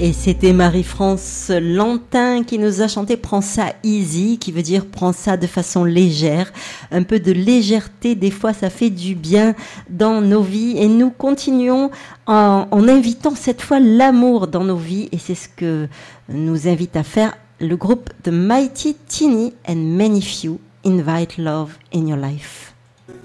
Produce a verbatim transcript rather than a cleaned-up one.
Et c'était Marie-France Lantin qui nous a chanté Prends ça easy, qui veut dire prends ça de façon légère. Un peu de légèreté, des fois ça fait du bien dans nos vies. Et nous continuons en, en invitant cette fois l'amour dans nos vies. Et c'est ce que nous invite à faire le groupe The Mighty Teeny and Many Few, Invite Love in Your Life.